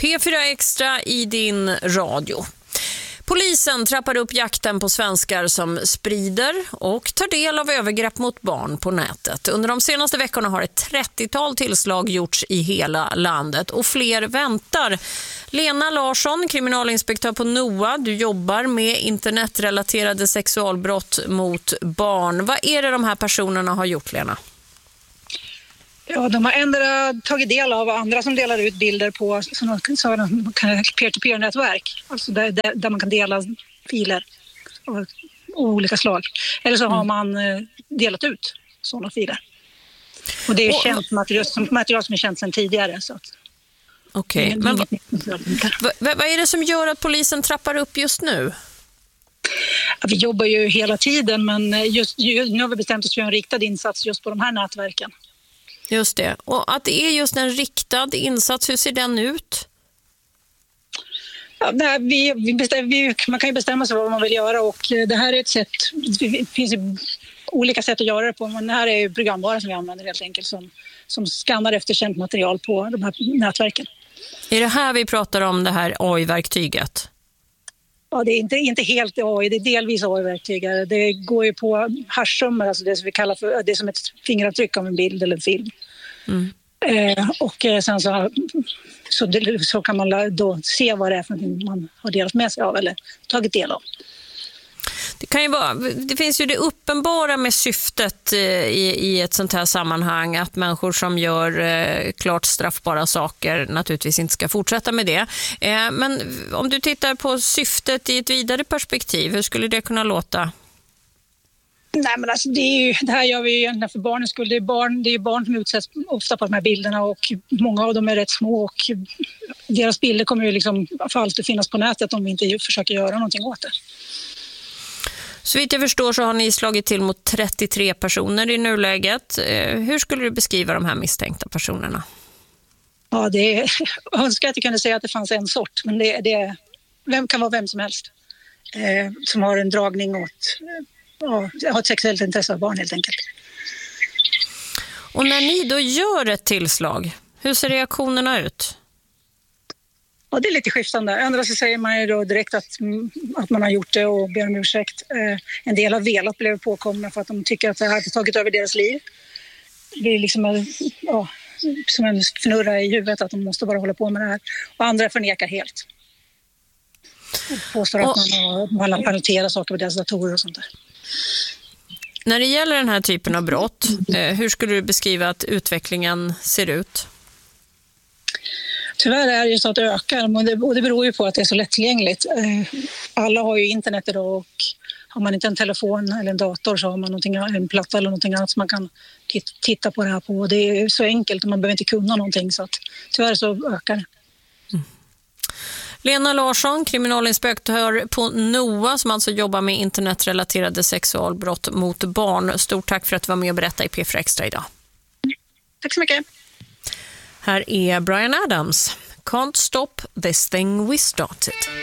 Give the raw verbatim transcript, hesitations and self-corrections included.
P fyra Extra i din radio. Polisen trappar upp jakten på svenskar som sprider och tar del av övergrepp mot barn på nätet. Under de senaste veckorna har ett trettiotal tillslag gjorts i hela landet och fler väntar. Lena Larsson, kriminalinspektör på N O A, du jobbar med internetrelaterade sexualbrott mot barn. Vad är det de här personerna har gjort, Lena? Ja, de har ändå tagit del av andra som delar ut bilder på sådana peer-to-peer-nätverk. Alltså där, där, där man kan dela filer av, av olika slag. Eller så har mm. man delat ut sådana filer. Och det är och, känt material som, material som är känt sedan tidigare. Okej, okay. Men vad, vad, vad är det som gör att polisen trappar upp just nu? Ja, vi jobbar ju hela tiden, men just, nu har vi bestämt oss för en riktad insats just på de här nätverken. Just det. Och att det är just en riktad insats, hur ser den ut? Ja, nej, vi, vi bestäm, vi, man kan ju bestämma sig vad man vill göra, och det här är ett sätt, det finns ju olika sätt att göra det på, men det här är ju programvara som vi använder helt enkelt som, som skannar efter känt material på de här nätverken. Är det här vi pratar om, det här A I-verktyget? Ja, det är inte, inte helt A I, det är delvis A I-verktyg. Det går ju på hashsummor, alltså det som vi kallar för, det är som ett fingeravtryck av en bild eller en film. Mm. Eh, och sen så, så, det, så kan man då se vad det är för någonting man har delat med sig av eller tagit del av. Det kan ju vara, det finns ju det uppenbara med syftet i, i ett sånt här sammanhang, att människor som gör eh, klart straffbara saker naturligtvis inte ska fortsätta med det. Eh, men om du tittar på syftet i ett vidare perspektiv, hur skulle det kunna låta? Nej, men alltså det, är ju, det här gör vi ju egentligen för barnens skull. Det är barn, det är barn som utsätts ofta på de här bilderna, och många av dem är rätt små, och deras bilder kommer ju liksom för alltid finnas på nätet om vi inte försöker göra någonting åt det. Så vitt jag förstår så har ni slagit till mot trettiotre personer i nuläget. Hur skulle du beskriva de här misstänkta personerna? Ja, det är, jag önskar att jag kunde säga att det fanns en sort, men det, det vem kan vara vem som helst eh, som har en dragning åt, ja, har ett sexuellt intresse av barn helt enkelt. Och när ni då gör ett tillslag, hur ser reaktionerna ut? Ja, det är lite skiftande. Ändå så säger man ju då direkt att, att man har gjort det och ber om ursäkt. Eh, en del har velat bli påkomna för att de tycker att det här har tagit över deras liv. Det är liksom ja, som en fnurra i huvudet att de måste bara hålla på med det här. Och andra förnekar helt. Och påstår och, att man har, man har parenterat saker på deras datorer och sånt där. När det gäller den här typen av brott, eh, hur skulle du beskriva att utvecklingen ser ut? Tyvärr är det ju så att det ökar, och det, och det beror ju på att det är så lättillgängligt. Alla har ju internet idag, och har man inte en telefon eller en dator så har man en platta eller någonting annat som man kan titta på det här på. Det är så enkelt och man behöver inte kunna någonting, så att tyvärr så ökar det. Mm. Lena Larsson, kriminalinspektör på N O A, som alltså jobbar med internetrelaterade sexualbrott mot barn. Stort tack för att du var med och berättade i P fyra Extra idag. Tack så mycket. Här är Bryan Adams. Can't stop this thing we started.